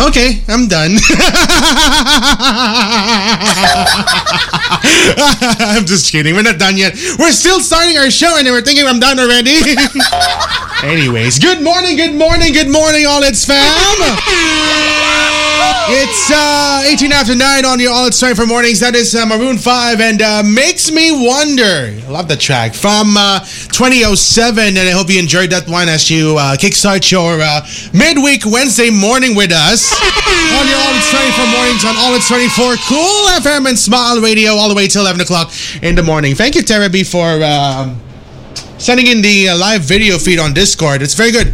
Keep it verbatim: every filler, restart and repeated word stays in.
Okay, I'm done. I'm just kidding. We're not done yet. We're still starting our show and we're thinking I'm done already. Anyways, good morning, good morning, good morning, all its fam. It's uh, eighteen after nine on your All It's Time for Mornings. That is uh, Maroon five and uh, Makes Me Wonder. I love the track from uh, twenty oh seven, and I hope you enjoyed that one as you uh, kickstart your uh, midweek Wednesday morning with us on your All It's Time for Mornings on All It's twenty-four Cool F M and Smile Radio all the way till eleven o'clock in the morning. Thank you, Tara B, for uh, sending in the uh, live video feed on Discord. It's very good.